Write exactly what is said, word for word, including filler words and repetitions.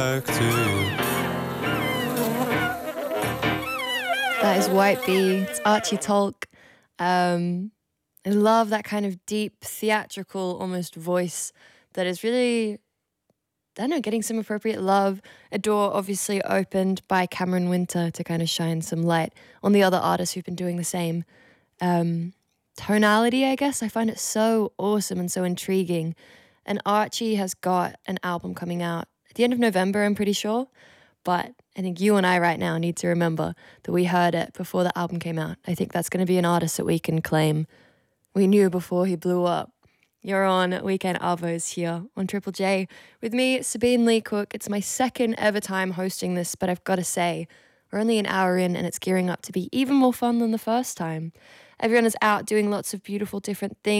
back to you. That is White Bee. It's Archie Tolk. Um, I love that kind of deep, theatrical, almost voice that is really, I don't know, getting some appropriate love. A door obviously opened by Cameron Winter to kind of shine some light on the other artists who've been doing the same. Um, tonality, I guess. I find it so awesome and so intriguing. And Archie has got an album coming out at the end of November, I'm pretty sure. But I think you and I right now need to remember that we heard it before the album came out. I think that's going to be an artist that we can claim. We knew before he blew up. You're on Weekend Arvos here on Triple J with me, Sabine Lee Cook. It's my second ever time hosting this, but I've got to say, we're only an hour in and it's gearing up to be even more fun than the first time. Everyone is out doing lots of beautiful different things.